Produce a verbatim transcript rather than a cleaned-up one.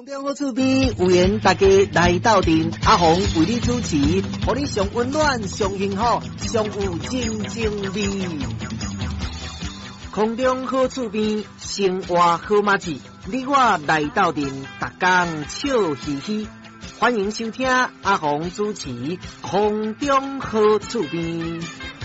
中好厝边，有缘大家来斗阵，阿红为你主持，互你上温暖、上幸福、上有真情味。空中好厝边，生活好马子，你我来斗阵，逐工笑嘻嘻。欢迎收听阿红主持《空中好厝边》。